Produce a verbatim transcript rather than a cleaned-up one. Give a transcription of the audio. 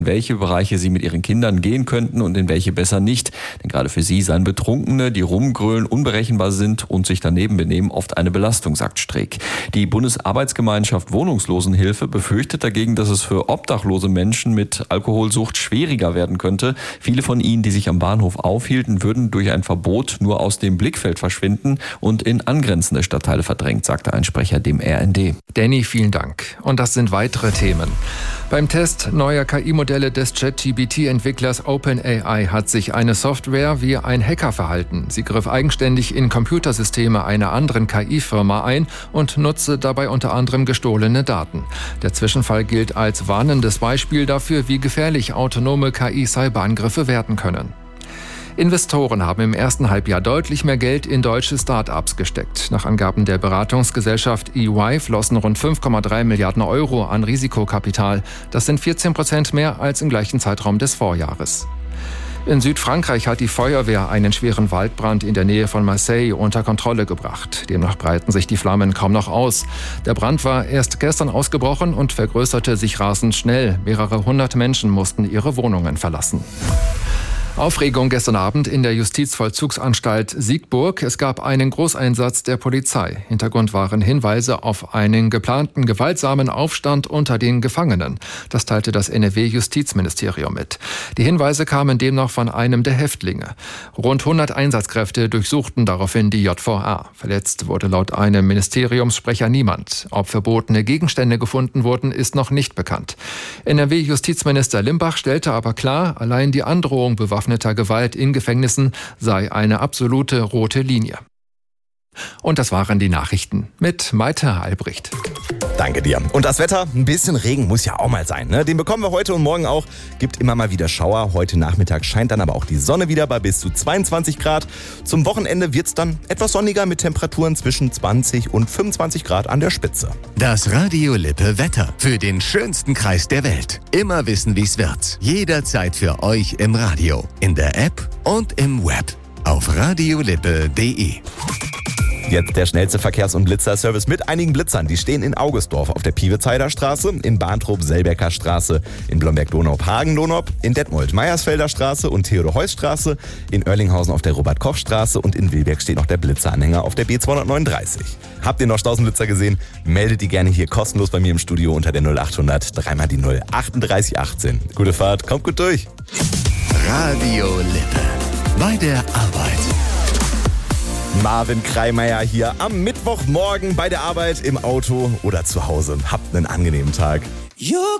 welche Bereiche sie mit ihren Kindern gehen könnten und in welche besser nicht. Denn gerade für sie seien Betrunkene, die rumgrölen, unberechenbar sind und sich daneben benehmen, oft eine Belastung, sagt Streeck. Die Bundesarbeitsgemeinschaft Wohnungslosenhilfe befürchtet dagegen, dass es für obdachlose Menschen mit Alkoholsucht schwieriger werden könnte. Viele von ihnen, die sich am Bahnhof aufhielten, würden durch ein Verbot nur aus dem Blickfeld verschwinden und in angrenzende Stadtteile verdrängt, sagte ein Sprecher dem R N D. Danny, vielen Dank. Und das sind weitere Themen. Beim Test neuer K I-Modelle des ChatGPT-Entwicklers OpenAI hat sich eine Software wie ein Hacker verhalten. Sie griff eigenständig in Computersysteme einer anderen K I-Firma ein und nutzte dabei unter anderem gestohlene Daten. Der Zwischenfall gilt als warnendes Beispiel dafür, wie gefährlich autonome K I-Cyberangriffe werden können. Investoren haben im ersten Halbjahr deutlich mehr Geld in deutsche Start-ups gesteckt. Nach Angaben der Beratungsgesellschaft E Y flossen rund fünf Komma drei Milliarden Euro an Risikokapital. Das sind vierzehn Prozent mehr als im gleichen Zeitraum des Vorjahres. In Südfrankreich hat die Feuerwehr einen schweren Waldbrand in der Nähe von Marseille unter Kontrolle gebracht. Demnach breiten sich die Flammen kaum noch aus. Der Brand war erst gestern ausgebrochen und vergrößerte sich rasend schnell. Mehrere hundert Menschen mussten ihre Wohnungen verlassen. Aufregung gestern Abend in der Justizvollzugsanstalt Siegburg. Es gab einen Großeinsatz der Polizei. Hintergrund waren Hinweise auf einen geplanten gewaltsamen Aufstand unter den Gefangenen. Das teilte das N R W-Justizministerium mit. Die Hinweise kamen demnach von einem der Häftlinge. Rund hundert Einsatzkräfte durchsuchten daraufhin die J V A. Verletzt wurde laut einem Ministeriumssprecher niemand. Ob verbotene Gegenstände gefunden wurden, ist noch nicht bekannt. N R W-Justizminister Limbach stellte aber klar, allein die Androhung bewaffneter Gewalt in Gefängnissen sei eine absolute rote Linie. Und das waren die Nachrichten mit Maite Albrecht. Danke dir. Und das Wetter, ein bisschen Regen muss ja auch mal sein, ne? Den bekommen wir heute und morgen auch. Gibt immer mal wieder Schauer. Heute Nachmittag scheint dann aber auch die Sonne wieder bei bis zu zweiundzwanzig Grad. Zum Wochenende wird's dann etwas sonniger mit Temperaturen zwischen zwanzig und fünfundzwanzig Grad an der Spitze. Das Radio Lippe Wetter für den schönsten Kreis der Welt. Immer wissen, wie's wird. Jederzeit für euch im Radio, in der App und im Web auf radiolippe punkt de. Jetzt der schnellste Verkehrs- und Blitzerservice mit einigen Blitzern. Die stehen in Augustdorf auf der Piewitzheider Straße, in Bahntrup-Selbecker Straße, in Blomberg-Donau-Hagen-Donop, in Detmold-Meiersfelder Straße und Theodor-Heuss-Straße, in Oerlinghausen auf der Robert-Koch-Straße und in Wilberg steht noch der Blitzeranhänger auf der B zweihundertneununddreißig. Habt ihr noch Stausenblitzer gesehen? Meldet die gerne hier kostenlos bei mir im Studio unter der null achthundert dreimal die null achtunddreißig achtzehn. Gute Fahrt, kommt gut durch. Radio Lippe. Bei der Arbeit. Marvin Kreimeier hier am Mittwochmorgen bei der Arbeit, im Auto oder zu Hause. Habt einen angenehmen Tag. You